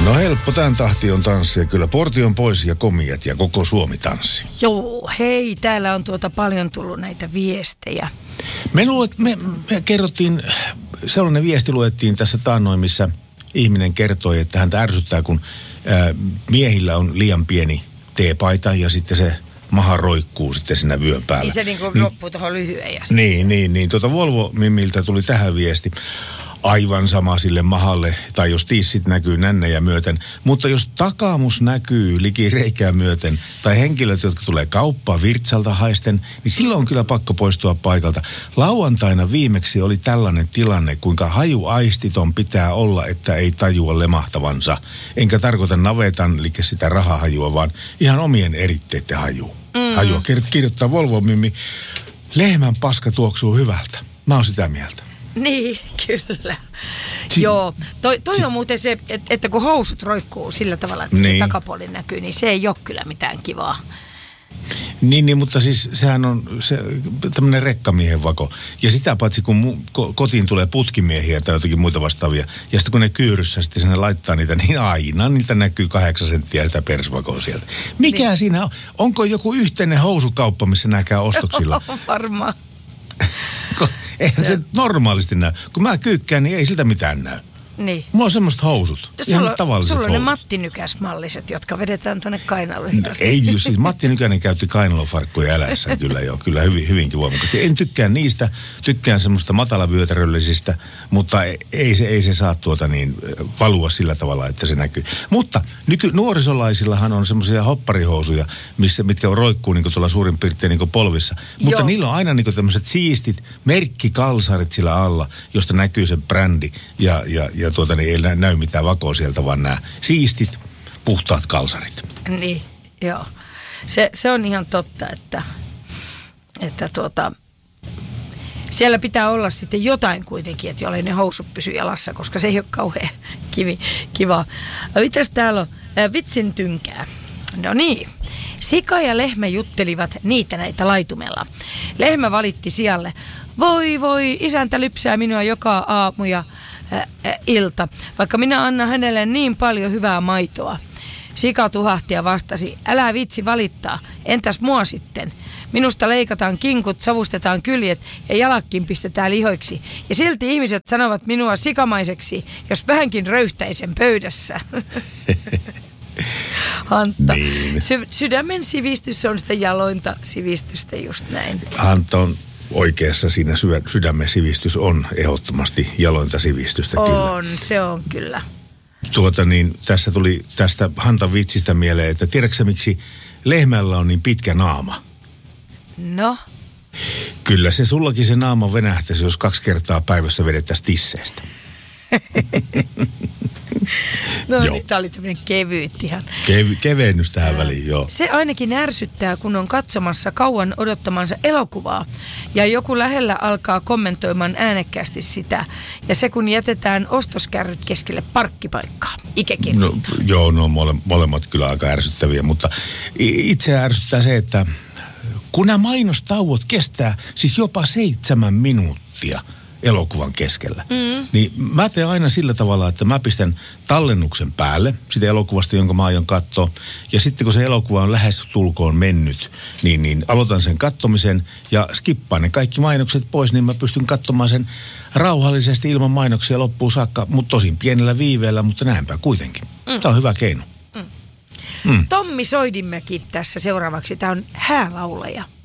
No helppo, tämän tahti on tanssia. Kyllä Porti on pois ja komiat ja koko Suomi tanssi. Joo, hei, täällä on paljon tullut näitä viestejä. Me kerrottiin, sellainen viesti luettiin tässä taannoin, missä ihminen kertoi, että häntä ärsyttää, kun miehillä on liian pieni teepaita ja sitten se maha roikkuu sitten siinä vyön päällä. Niin se niinku loppuu tuohon lyhyen ja Niin. Volvo-mimmiltä tuli tähän viesti. Aivan sama sille mahalle, tai jos tissit näkyy nännejä myöten. Mutta jos takaamus näkyy liki reikää myöten, tai henkilöt, jotka tulee kauppaan virtsalta haisten, niin silloin on kyllä pakko poistua paikalta. Lauantaina viimeksi oli tällainen tilanne, kuinka hajuaistiton pitää olla, että ei tajua lemahtavansa. Enkä tarkoita navetan, eli sitä rahahajua, vaan ihan omien eritteiden hajua. Kirjoittaa Volvo-mimmi, lehmän paska tuoksuu hyvältä. Mä oon sitä mieltä. Niin, kyllä. Joo, toi on muuten se, että kun housut roikkuu sillä tavalla, että se takapuoli näkyy, niin se ei ole kyllä mitään kivaa. Niin, mutta siis sehän on se tämmöinen rekkamiehen vako. Ja sitä paitsi kun kotiin tulee putkimiehiä tai jotakin muita vastaavia, ja sitten kun ne kyyryssä sitten sinne laittaa niitä, niin aina niiltä näkyy 8 senttiä sitä persvakoa sieltä. Mikä siinä on? Onko joku yhteinen housukauppa, missä nämä käy ostoksilla? Varmaan. Eihän se normaalisti näy. Kun mä kyykkään, niin ei siltä mitään näy. Niin. Mulla on semmoiset housut. Ihan tavalliset sulla on housut. ne Matti Nykäs-malliset, jotka vedetään tuonne kainaloihin. No, ei, siis Matti Nykänen käytti kainalofarkkuja eläessä kyllä joo. Kyllä hyvinkin voimakkaasti. En tykkää niistä. Tykkään semmoista matalavyötäröllisistä, mutta ei se saa valua sillä tavalla, että se näkyy. Mutta nuorisolaisillahan on semmoisia hopparihousuja, mitkä roikkuu niin tuolla suurin piirtein niin polvissa. Mutta niillä on aina niin tämmöiset siistit merkkikalsarit sillä alla, josta näkyy se brändi ja ei näy mitään vakoa sieltä, vaan nämä siistit, puhtaat kalsarit. Niin, joo. Se on ihan totta, että siellä pitää olla sitten jotain kuitenkin, että jollei ne housut pysy jalassa, koska se ei ole kauhean kiva. Mitäs täällä on? Vitsin tynkää. No niin. Sika ja lehmä juttelivat näitä laitumella. Lehmä valitti sijalle. Voi, isäntä lypsää minua joka aamu ja ilta, vaikka minä annan hänelle niin paljon hyvää maitoa. Sika tuhahti ja vastasi, älä vitsi valittaa, entäs mua sitten? Minusta leikataan kinkut, savustetaan kyljet ja jalakkin pistetään lihoiksi. Ja silti ihmiset sanovat minua sikamaiseksi, jos vähänkin röyhtäisen pöydässä. Hantta, niin. Sydämen sivistys on sitä jalointa sivistystä, just näin. Hantta on oikeassa siinä, sydämen sivistys on ehdottomasti jalointa sivistystä kyllä. Se on kyllä. Tässä tuli tästä Hantan vitsistä mieleen, että tiedätkö miksi lehmällä on niin pitkä naama? No? Kyllä se sullakin se naama venähtäisi, jos 2 kertaa päivässä vedettäisiin tisseistä. No niin, tämä oli tämmöinen kevyyt ihan. Kevennys tähän väliin, joo. Se ainakin ärsyttää, kun on katsomassa kauan odottamansa elokuvaa ja joku lähellä alkaa kommentoimaan äänekkäästi sitä. Ja se kun jätetään ostoskärryt keskelle parkkipaikkaa. Ikekirjoittaa. No, joo, ne on molemmat kyllä aika ärsyttäviä, mutta itse ärsyttää se, että kun nämä mainostauot kestää siis jopa 7 minuuttia elokuvan keskellä. Niin mä teen aina sillä tavalla, että mä pistän tallennuksen päälle sitä elokuvasta, jonka mä aion katsoa. Ja sitten kun se elokuva on lähes tulkoon mennyt, niin aloitan sen kattomisen ja skippaan ne kaikki mainokset pois, niin mä pystyn katsomaan sen rauhallisesti ilman mainoksia loppuun saakka, mutta tosin pienellä viiveellä, mutta näinpä kuitenkin. Tämä on hyvä keino. Tommi Soidinmäki tässä seuraavaksi. Tämä on häälaulaja.